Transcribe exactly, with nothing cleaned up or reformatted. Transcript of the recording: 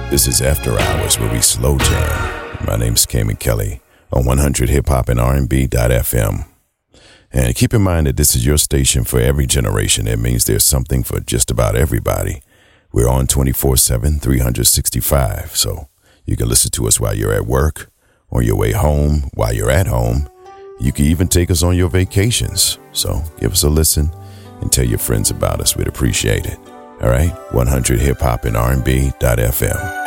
This is After Hours, where we slow jam. My name's Kamen Kelly on one hundred hip hop and R and B dot F M. And keep in mind that this is your station for every generation. That means there's something for just about everybody. We're on twenty-four seven, three sixty-five, so you can listen to us while you're at work, on your way home, while you're at home. You can even take us on your vacations. So give us a listen and tell your friends about us. We'd appreciate it. All right, one hundred hip hop and R and B dot F M.